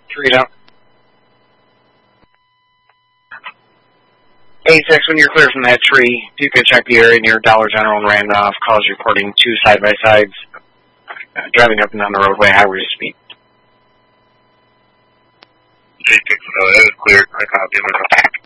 Tree out. 86, when you're clear from that tree, you can check the area near Dollar General and Randolph. Calls reporting 2 side-by-sides driving up and down the roadway, highway speed. 86, that is clear. I copy.